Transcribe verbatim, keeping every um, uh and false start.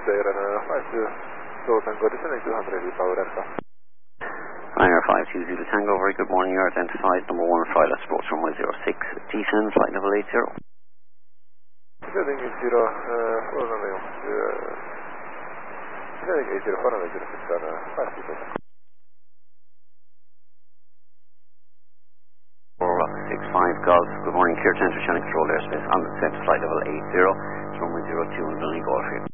Madeira, uh, five two Zulu Tango, descending two hundred power aircraft. Ryanair five two Zulu Tango, very good morning, you're identified, number one, flight approach runway zero six, descend, flight level eight zero. Descending eight zero, uh, four runway, uh, descending eight zero, four runway zero six on uh, five two Zulu Tango. six five Golf, good morning, clear to enter channel control airspace on the set, flight level eight zero, runway zero two, and Golf here.